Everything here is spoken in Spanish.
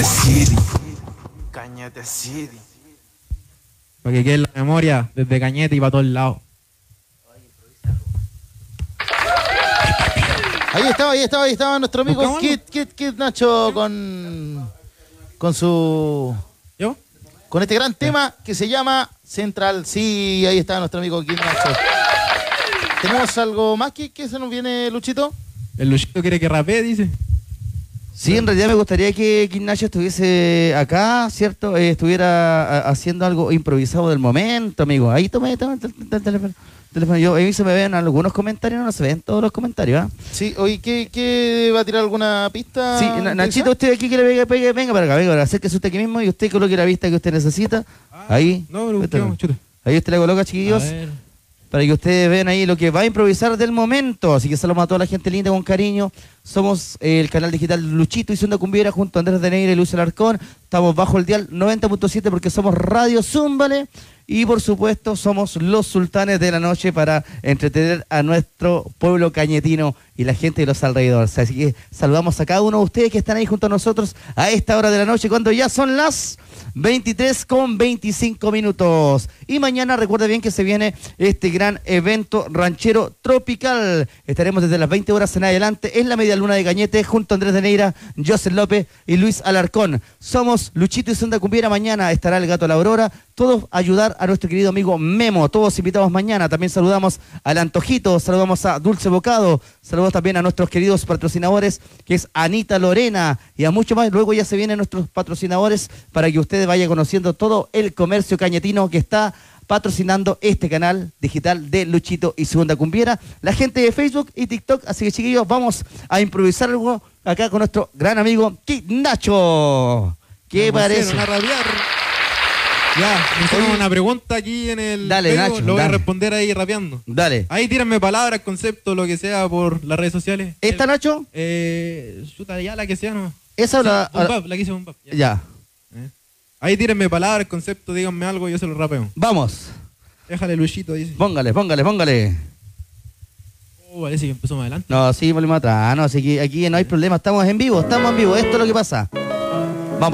City. Cañete City. Para que quede en la memoria desde Cañete y para todos lados. Ahí estaba nuestro amigo Kid Nacho con su... ¿Yo? Con este gran tema que se llama Central. Sí, ahí está nuestro amigo Kid Nacho. ¿Tenemos algo más que se nos viene, Luchito? El Luchito quiere que rapee, dice. Sí, en realidad me gustaría que Kid Nacho estuviese acá, ¿cierto? Estuviera haciendo algo improvisado del momento, amigo. Ahí toma el teléfono. Yo, a mí se me ven algunos comentarios, no se ven todos los comentarios, ¿ah? Sí, oye, ¿qué va a tirar alguna pista? Sí, Nachito, usted aquí que le pegue, venga para acá, acérquese usted aquí mismo y usted coloque la vista que usted necesita. Ahí. No, pero chuta. Ahí usted le coloca, chiquillos, para que ustedes vean ahí lo que va a improvisar del momento. Así que saludamos a toda la gente linda con cariño. Somos el canal digital Luchito y Zunda Cumbiera junto a Andrés de Neira y Luis Alarcón. Estamos bajo el dial 90.7 porque somos Radio Zúmbale. Y por supuesto somos los sultanes de la noche para entretener a nuestro pueblo cañetino y la gente de los alrededores. Así que saludamos a cada uno de ustedes que están ahí junto a nosotros a esta hora de la noche cuando ya son las 23:25. Y mañana recuerda bien que se viene este gran evento ranchero tropical. Estaremos desde las 20 horas en adelante en la media luna de Cañete junto a Andrés de Neira, José López y Luis Alarcón. Somos Luchito y Zunda Cumbiera. Mañana estará el Gato La Aurora. Todos ayudar a nuestro querido amigo Memo. Todos invitados mañana. También saludamos al Antojito, saludamos a Dulce Bocado, saludamos también a nuestros queridos patrocinadores, que es Anita Lorena y a mucho más. Luego ya se vienen nuestros patrocinadores para que ustedes vayan conociendo todo el comercio cañetino que está patrocinando este canal digital de Luchito y Zunda Cumbiera. La gente de Facebook y TikTok. Así que, chiquillos, vamos a improvisar algo acá con nuestro gran amigo Kid Nacho. ¿Qué parece? A rabiar. Ya, me hicieron una pregunta aquí en el... Dale, Facebook, Nacho, lo voy a dale. responder ahí rapeando. Dale. Ahí tírenme palabras, conceptos, lo que sea por las redes sociales. ¿Esta, Nacho? Chuta, ya la que sea, ¿no? ¿Esa o Sí, la...? un bap, la que hice un bap. Ya. Ahí tírenme palabras, conceptos, díganme algo y yo se lo rapeo. Vamos. Déjale Luchito, dice. Póngale. Parece que empezó más adelante. No, sí, volvemos atrás. No, así que aquí no hay problema. Estamos en vivo. Esto es lo que pasa.